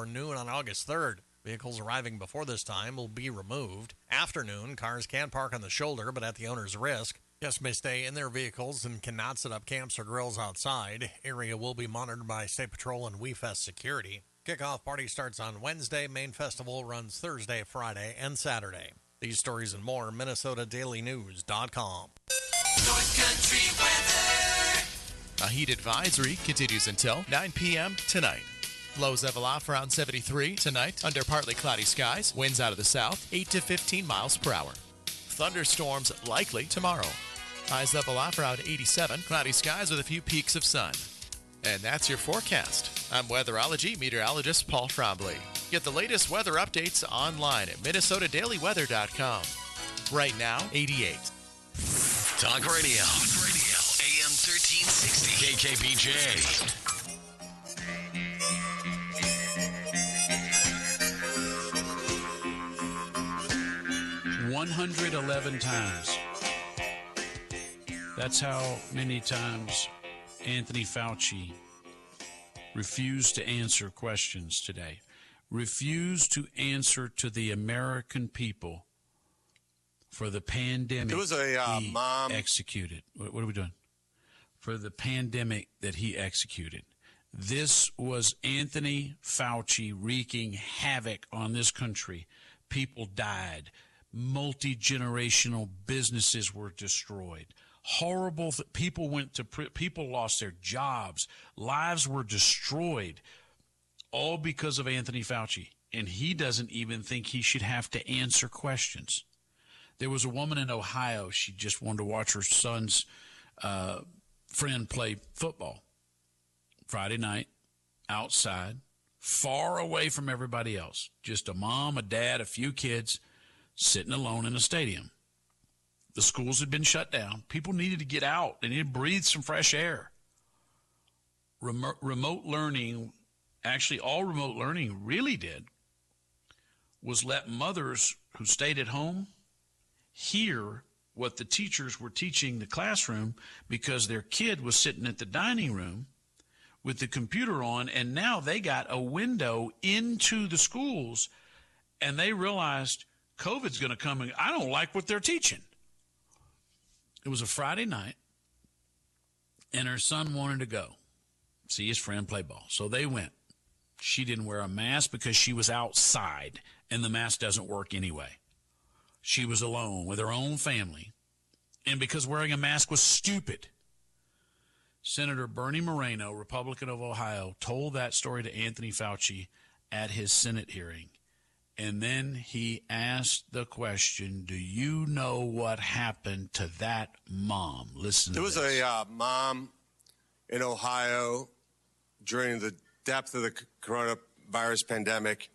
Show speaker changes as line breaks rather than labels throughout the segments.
before noon on August 3rd. Vehicles arriving before this time will be removed. After noon, cars can park on the shoulder, but at the owner's risk. Guests may stay in their vehicles and cannot set up camps or grills outside. Area will be monitored by State Patrol and WeFest security. Kickoff party starts on Wednesday. Main festival runs Thursday, Friday, and Saturday. These stories and more, MinnesotaDailyNews.com.
North Country weather.
A heat advisory continues until 9 p.m. tonight. Lows level off around 73 tonight under partly cloudy skies. Winds out of the south, 8 to 15 miles per hour. Thunderstorms likely tomorrow. Highs level off around 87. Cloudy skies with a few peaks of sun. And that's your forecast. I'm weatherology meteorologist Paul Trombley. Get the latest weather updates online at MinnesotaDailyWeather.com. Right now, 88.
Talk Radio. AM 1360. KKBJ.
111 times. That's how many times Anthony Fauci refused to answer questions today. Refused to answer to the American people for the pandemic.
There was a mom
executed. What are we doing? For the pandemic that he executed. This was Anthony Fauci wreaking havoc on this country. People died. Multi-generational businesses were destroyed. Horrible people went to people lost their jobs. Lives were destroyed, all because of Anthony Fauci. And he doesn't even think he should have to answer questions. There was a woman in Ohio. She just wanted to watch her son's friend play football Friday night outside, far away from everybody else. Just a mom, a dad, a few kids sitting alone in a stadium. The schools had been shut down. People needed to get out. They needed to breathe some fresh air. Remote learning, actually all remote learning really did, was let mothers who stayed at home hear what the teachers were teaching the classroom because their kid was sitting at the dining room with the computer on, and now they got a window into the schools, and they realized COVID's going to come, and I don't like what they're teaching. It was a Friday night, and her son wanted to go see his friend play ball. So they went. She didn't wear a mask because she was outside, and the mask doesn't work anyway. She was alone with her own family, and because wearing a mask was stupid. Senator Bernie Moreno, Republican of Ohio, told that story to Anthony Fauci at his Senate hearing. And then he asked the question, do you know what happened to that mom? Listen to this.
There was a mom in Ohio during the depth of the coronavirus pandemic,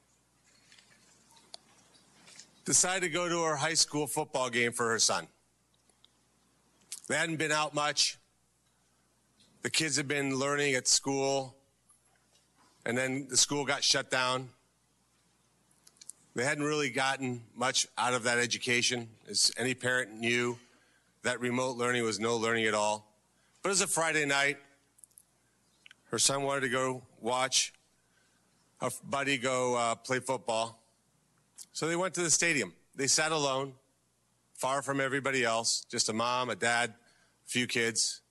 decided to go to her high school football game for her son. They hadn't been out much. The kids had been learning at school, and then the school got shut down. They hadn't really gotten much out of that education, as any parent knew that remote learning was no learning at all. But it was a Friday night. Her son wanted to go watch a buddy go play football. So they went to the stadium. They sat alone, far from everybody else, just a mom, a dad, a few kids.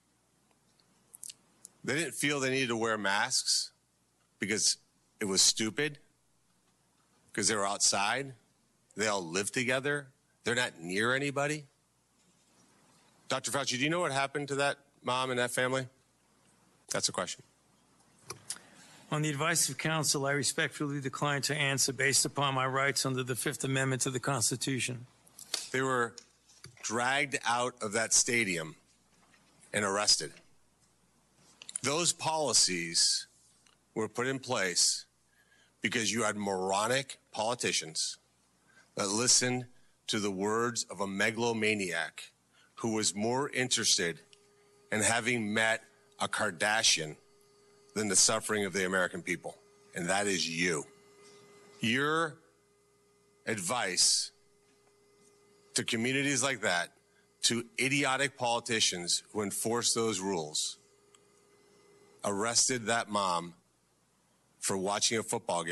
They didn't feel they needed to wear masks because it was stupid, because they were outside. They all live together. They're not near anybody. Dr. Fauci, do you know what happened to that mom and that family? That's a question.
On the advice of counsel, I respectfully decline to answer based upon my rights under the Fifth Amendment to the Constitution.
They were dragged out of that stadium and arrested. Those policies were put in place because you had moronic politicians that listened to the words of a megalomaniac who was more interested in having met a Kardashian than the suffering of the American people. And that is you. Your advice to communities like that, to idiotic politicians who enforce those rules, arrested that mom for watching a football game